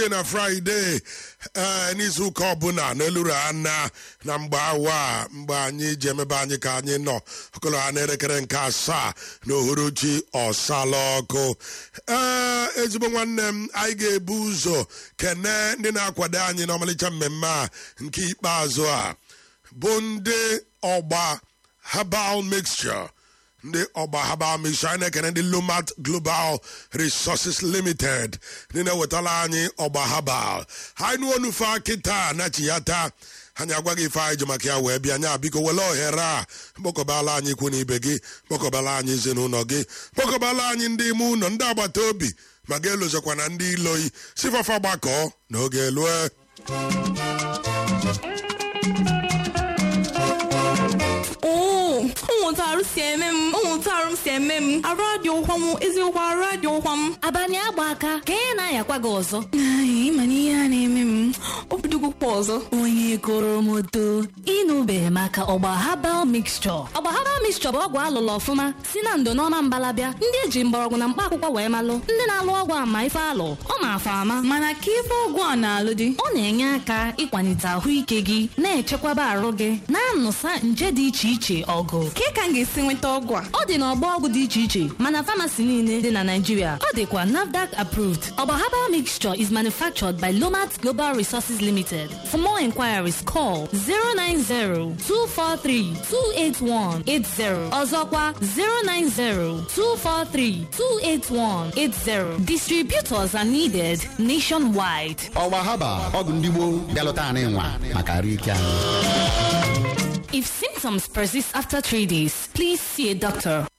na Friday n'izu ụka ọbụla n'eluru ana na mgbe awa mgbe anyị ji emebe anyị ka anyị nọ ọkụlụ ha na-elekere nke 7 n'uhuruchi ọsala ọkụ. Ezigbo nwanne m, anyị ga-ebu ụzọ kene ndị na-akwado anyị n'ọmalịcha mmemme a nke ikpeazụ a bụ ndị ọgba herbal mixture. Ndị ọgba herbal mixture anyị na-ekene ndị Lomat Global Resources Limited ndị na-ewetala anyị ọgba herbal. Ha nụ onufe kịta na chi ya taa anyị agwaghị ife anyị ji maka ya wee bịa nya biko wele ohere a kpọkọbala anyị ikwu na ibe gị, kpọkọbala anyị ezinụlọ gị, kpọkọbala anyị ndị ime ụlọ, ndị agbata obi, ma ga-elozokwa na ndị iloyi sifafa gbakọọ n'oge elue. ụmụntarụ si eme m arụ adị ụkwa m eziokwu arụ adị ụkwa m abalị agba aka ka ị na-ayakwa gị ọzọ. ịma na ihe a na-eme m obidogokwa ọzọ. Onye koro moto ịnụbeghị maka ọgba herbal mixture. Ọgba herbal mixture bụ ọgwụ alụlụ ọfụma si na ndo n'ọma mbalabịa ndị eji mgbọrọgwụ na mkpa akwụkwọ wee malụ ndị na-alụ ọgwụ ama ife alụ ọ ma-afa ama. Mana ka ife ọgwụ a na-alụ dị, ọ na-enye aka ịkwalite ahụike gị, na-echekwaba arụ gị, na-anụsa nje dị iche iche ọgụ. ka ka m ga-esi nweta ọgwụ a? Ọ dị n'ọgbọ ọgwụ dị iche iche mana famasi niile dị na Naịjirịa. Ọ dịkwa NAFDAC approved. Ọgba herbal mixture is manufactured by Lomat Global Resources Limited. For more inquiries, call 090-243-28180. Ọzọkwa 090-243-28180. Distributors are needed nationwide. Ọgba herbal ọgwụ ndị gboo bịalụta anyị nwa maka arụ ike anyị. If symptoms persist after 3 days, please see a doctor.